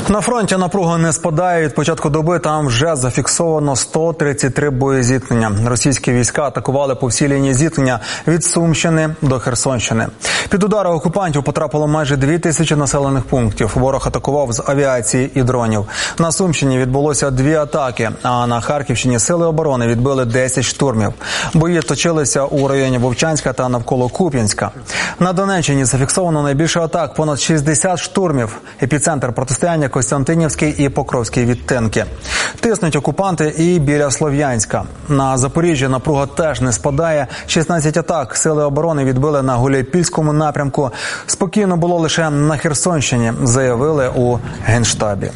На фронті напруга не спадає. Від початку доби там вже зафіксовано 133 боєзіткнення. Російські війська атакували по всій лінії зіткнення від Сумщини до Херсонщини. Під удари окупантів потрапило майже 2000 населених пунктів. Ворог атакував з авіації і дронів. На Сумщині відбулося 2 атаки, а на Харківщині сили оборони відбили 10 штурмів. Бої точилися у районі Вовчанська та навколо Куп'янська. На Донеччині зафіксовано найбільше атак – понад 60 штурмів. Епіцентр протистояння Костянтинівський і Покровський відтинки. Тиснуть окупанти і біля Слов'янська. На Запоріжжі напруга теж не спадає. 16 атак сили оборони відбили на Гуляйпільському напрямку. Спокійно було лише на Херсонщині, заявили у Генштабі.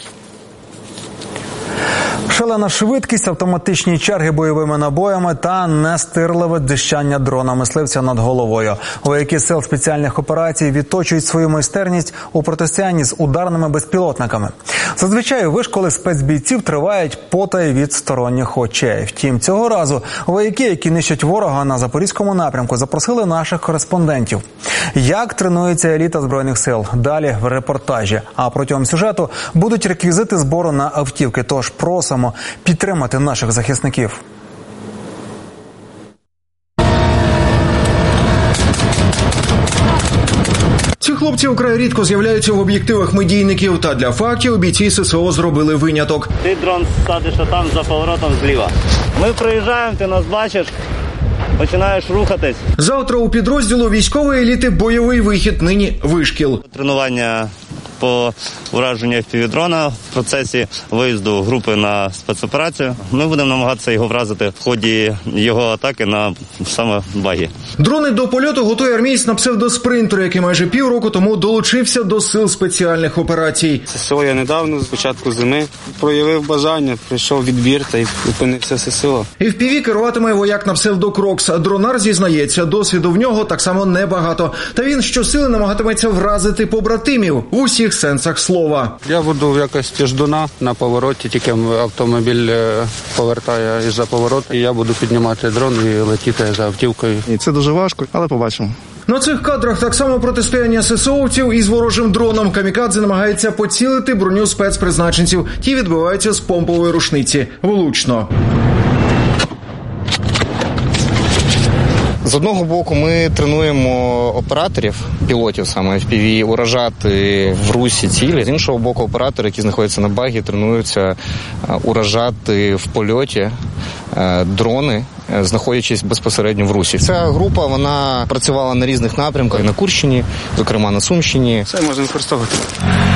Шалена швидкість, автоматичні черги бойовими набоями та нестирливе дзищання дрона мисливця над головою. Вояки сил спеціальних операцій відточують свою майстерність у протистоянні з ударними безпілотниками. Зазвичай вишколи спецбійців тривають потай від сторонніх очей. Втім, цього разу вояки, які нищать ворога на Запорізькому напрямку, запросили наших кореспондентів. Як тренується еліта Збройних сил? Далі в репортажі. А протягом сюжету будуть реквізити збору на автівки. Тож просимо підтримати наших захисників. Ці хлопці вкрай рідко з'являються в об'єктивах медійників, та для фактів бійці ССО зробили виняток. Ти дрон садиш там за поворотом зліва. Ми приїжджаємо, ти нас бачиш, починаєш рухатись. Завтра у підрозділу військової еліти бойовий вихід, нині вишкіл. Тренування по ураженню FPV-дрона в процесі виїзду групи на спецоперацію. Ми будемо намагатися його вразити в ході його атаки на саме багі. Дрони до польоту готує армієць на псевдоспринтер, який майже півроку тому долучився до сил спеціальних операцій. ССО я недавно, з початку зими, проявив бажання, прийшов відбір та й опинився ССО. FPV керуватиме вояк на псевдокрокс. Дронар зізнається, досвіду в нього так само небагато. Та він щосили намагатиметься вразити побратимів в усіх сенсах слова. Я буду в якості ждуна на повороті, тільки автомобіль повертає із-за повороту, і я буду піднімати дрон і летіти за автівкою. І це дуже важко, але побачимо. На цих кадрах так само протистояння ССОвців із ворожим дроном. Камікадзе намагається поцілити броню спецпризначенців. Ті відбиваються з помпової рушниці. Влучно. З одного боку ми тренуємо операторів, пілотів саме FPV, уражати в русі цілі. З іншого боку, оператори, які знаходяться на багі, тренуються уражати в польоті дрони, знаходячись безпосередньо в русі. Ця група, вона працювала на різних напрямках, на Курщині, зокрема на Сумщині. Це можна використовувати.